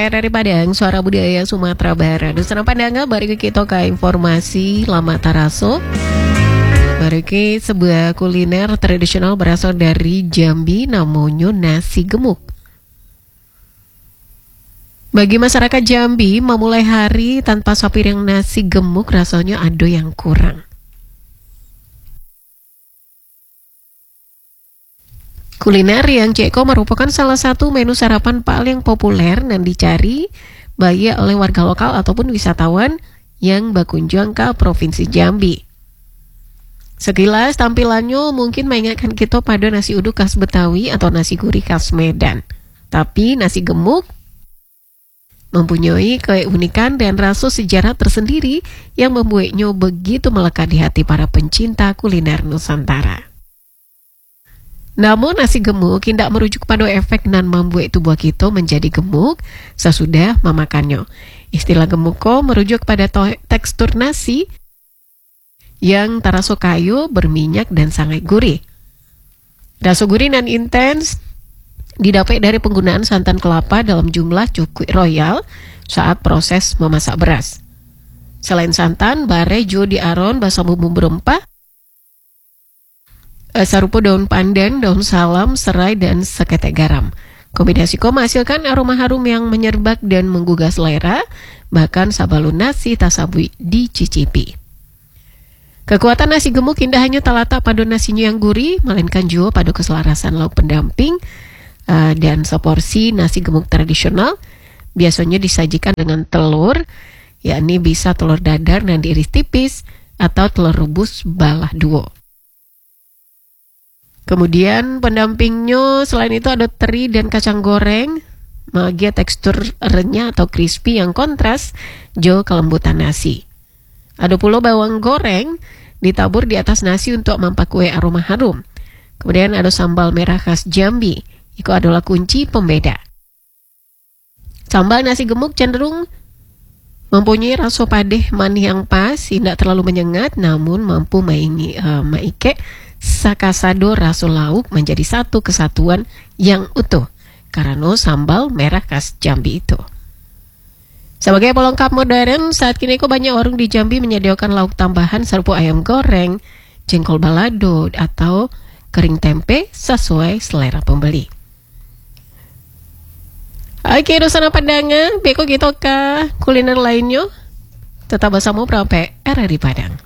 RRI Padang, Suara Budaya Sumatera Barat. Dusana Padanga, bari kita ke informasi lama taraso. Bari sebuah kuliner tradisional berasal dari Jambi, namanya nasi gemuk. Bagi masyarakat Jambi, memulai hari tanpa sapiring nasi gemuk rasanya ada yang kurang. Kuliner yang Ceko merupakan salah satu menu sarapan paling populer dan dicari baik oleh warga lokal ataupun wisatawan yang berkunjung ke Provinsi Jambi. Sekilas tampilannya mungkin mengingatkan kita pada nasi uduk khas Betawi atau nasi gurih khas Medan. Tapi nasi gemuk mempunyai keunikan dan rasa sejarah tersendiri yang membuatnya begitu melekat di hati para pencinta kuliner Nusantara. Namun nasi gemuk tidak merujuk pada efek nan membuat tubuh kita menjadi gemuk sesudah memakannya. Istilah gemuk merujuk pada tekstur nasi yang terasa kayu, berminyak dan sangat gurih. Rasa gurih dan intens didapat dari penggunaan santan kelapa dalam jumlah cukup royal saat proses memasak beras. Selain santan, bare jo diaron basa bumbu berempah, sarupa daun pandan, daun salam, serai, dan seketek garam. Kombinasi menghasilkan aroma harum yang menyerbak dan menggugah selera, bahkan sabalun nasi tasabui dicicipi. Kekuatan nasi gemuk tidak hanya terletak pada nasinya yang gurih, melainkan juga pada keselarasan lauk pendamping dan seporsi nasi gemuk tradisional. Biasanya disajikan dengan telur, yakni bisa telur dadar dan diiris tipis, atau telur rebus balah duo. Kemudian pendampingnya selain itu ada teri dan kacang goreng, magia tekstur renyah atau crispy yang kontras jo kelembutan nasi. Ada pula bawang goreng ditabur di atas nasi untuk memperkuat aroma harum. Kemudian ada sambal merah khas Jambi, itu adalah kunci pembeda. Sambal nasi gemuk cenderung mempunyai rasa padeh manis yang pas, tidak terlalu menyengat, namun mampu maike sakasado rasa lauk menjadi satu kesatuan yang utuh karena sambal merah khas Jambi itu. Sebagai pelengkap modern, saat kini banyak warung di Jambi menyediakan lauk tambahan serupa ayam goreng, jengkol balado, atau kering tempe sesuai selera pembeli. Oke, Dusana Padanga, beko gitu ke kuliner lainnya. Tetap bersama Prape RRI Padang.